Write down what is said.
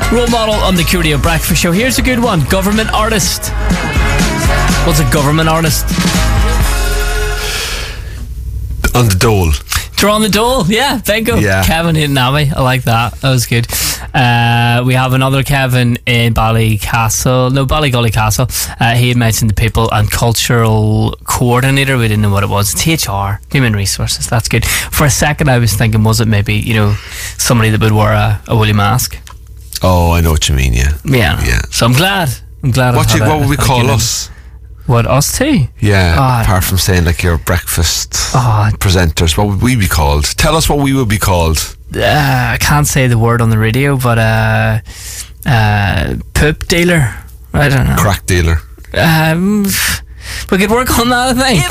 Role model on the Curio Breakfast Show. Here's a good one. Government artist. What's a government artist? On the dole. They're on the dole. Yeah, bingo. Yeah. Kevin hitting at me. I like that. That was good. We have another Kevin in Ballygully Castle. He had mentioned the people and cultural coordinator. We didn't know what it was. It's HR, human resources. That's good. For a second I was thinking, was it maybe, somebody that would wear a woolly mask? Oh, I know what you mean, yeah. Yeah. So I'm glad. What would we call us? What, us too? Yeah, apart from saying like your breakfast presenters, what would we be called? Tell us what we would be called. I can't say the word on the radio, but poop dealer. I don't know. Crack dealer. We could work on that, I think.